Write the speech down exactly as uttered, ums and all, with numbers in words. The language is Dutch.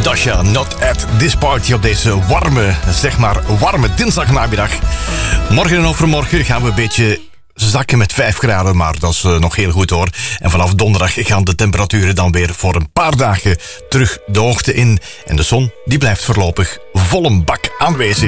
Dasha, not at this party op deze warme, zeg maar warme dinsdagnamiddag. Morgen en overmorgen gaan we een beetje zakken met vijf graden, maar dat is uh, nog heel goed hoor. En vanaf donderdag gaan de temperaturen dan weer voor een paar dagen terug de hoogte in. En de zon die blijft voorlopig vol een bak aanwezig.